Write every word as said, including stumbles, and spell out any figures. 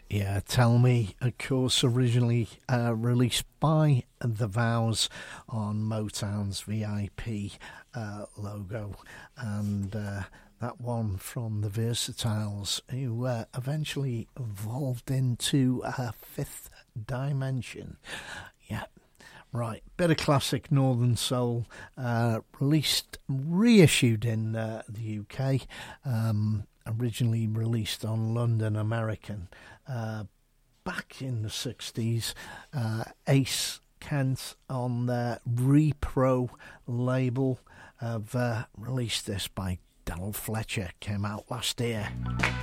Yeah, Tell Me, of course, originally uh, released by The Vows on Motown's V I P uh, logo, and uh, that one from the Versatiles, who uh, eventually evolved into uh, Fifth Dimension. Yeah. Right, bit of classic Northern Soul, uh, released, reissued in uh, the U K, um, originally released on London American. Uh, back in the sixties, uh, Ace Kent on their Repro label have uh, released this by Donald Fletcher, came out last year.